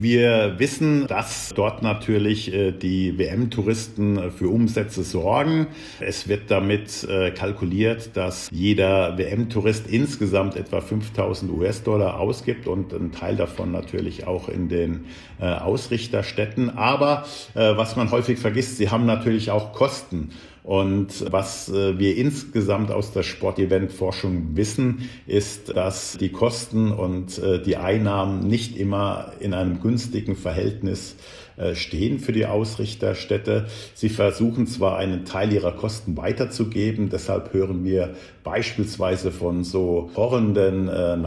Wir wissen, dass dort natürlich die WM-Touristen für Umsätze sorgen. Es wird damit kalkuliert, dass jeder WM-Tourist insgesamt etwa 5.000 US-Dollar ausgibt und ein Teil davon natürlich auch in den Ausrichterstädten. Aber was man häufig vergisst, sie haben natürlich auch Kosten. Und was wir insgesamt aus der Sportevent-Forschung wissen, ist, dass die Kosten und die Einnahmen nicht immer in einem günstigen Verhältnis stehen für die Ausrichterstädte. Sie versuchen zwar einen Teil ihrer Kosten weiterzugeben, deshalb hören wir beispielsweise von so horrenden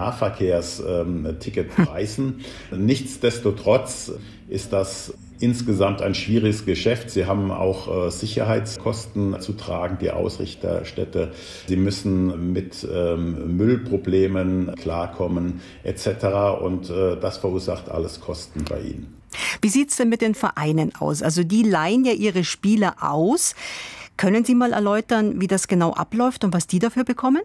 Nahverkehrsticketpreisen. Nichtsdestotrotz ist das insgesamt ein schwieriges Geschäft. Sie haben auch Sicherheitskosten zu tragen, die Ausrichterstädte. Sie müssen mit Müllproblemen klarkommen etc. Und das verursacht alles Kosten bei ihnen. Wie sieht es denn mit den Vereinen aus? Also die leihen ja ihre Spieler aus. Können Sie mal erläutern, wie das genau abläuft und was die dafür bekommen?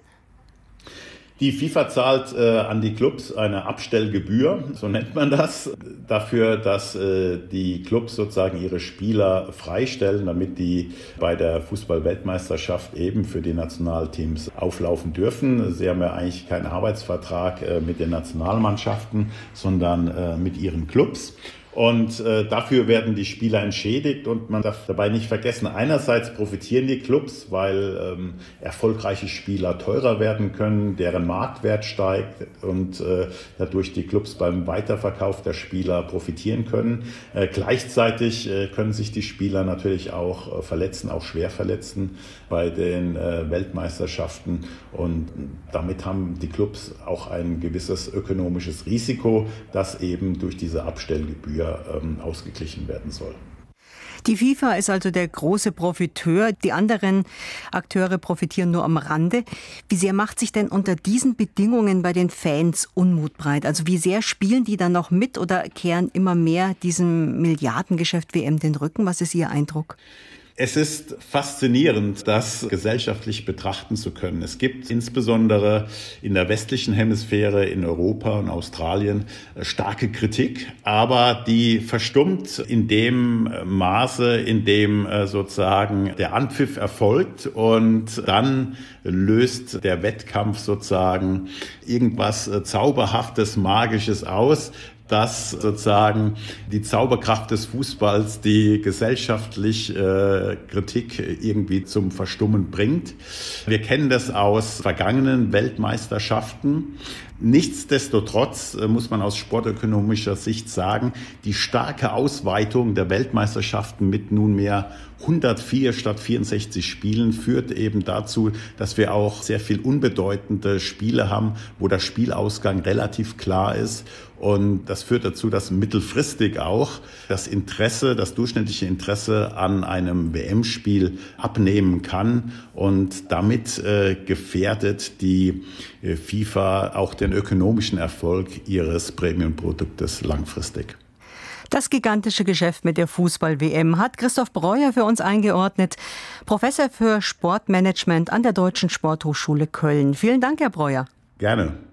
Die FIFA zahlt an die Clubs eine Abstellgebühr, so nennt man das, dafür, dass die Clubs sozusagen ihre Spieler freistellen, damit die bei der Fußball-Weltmeisterschaft eben für die Nationalteams auflaufen dürfen. Sie haben ja eigentlich keinen Arbeitsvertrag mit den Nationalmannschaften, sondern mit ihren Clubs. Und dafür werden die Spieler entschädigt und man darf dabei nicht vergessen, einerseits profitieren die Clubs, weil erfolgreiche Spieler teurer werden können, deren Marktwert steigt und dadurch die Clubs beim Weiterverkauf der Spieler profitieren können. Gleichzeitig können sich die Spieler natürlich auch verletzen, auch schwer verletzen bei den Weltmeisterschaften und damit haben die Clubs auch ein gewisses ökonomisches Risiko, das eben durch diese Abstellgebühr ausgeglichen werden soll. Die FIFA ist also der große Profiteur. Die anderen Akteure profitieren nur am Rande. Wie sehr macht sich denn unter diesen Bedingungen bei den Fans Unmut breit? Also wie sehr spielen die dann noch mit oder kehren immer mehr diesem Milliardengeschäft WM den Rücken? Was ist Ihr Eindruck? Es ist faszinierend, das gesellschaftlich betrachten zu können. Es gibt insbesondere in der westlichen Hemisphäre, in Europa und Australien, starke Kritik, aber die verstummt in dem Maße, in dem sozusagen der Anpfiff erfolgt und dann löst der Wettkampf sozusagen irgendwas Zauberhaftes, Magisches aus, dass sozusagen die Zauberkraft des Fußballs die gesellschaftliche Kritik irgendwie zum Verstummen bringt. Wir kennen das aus vergangenen Weltmeisterschaften. Nichtsdestotrotz muss man aus sportökonomischer Sicht sagen, die starke Ausweitung der Weltmeisterschaften mit nunmehr 104 statt 64 Spielen führt eben dazu, dass wir auch sehr viel unbedeutende Spiele haben, wo der Spielausgang relativ klar ist. Und das führt dazu, dass mittelfristig auch das durchschnittliche Interesse an einem WM-Spiel abnehmen kann. Und damit gefährdet die FIFA auch den ökonomischen Erfolg ihres Premium-Produktes langfristig. Das gigantische Geschäft mit der Fußball-WM hat Christoph Breuer für uns eingeordnet, Professor für Sportmanagement an der Deutschen Sporthochschule Köln. Vielen Dank, Herr Breuer. Gerne.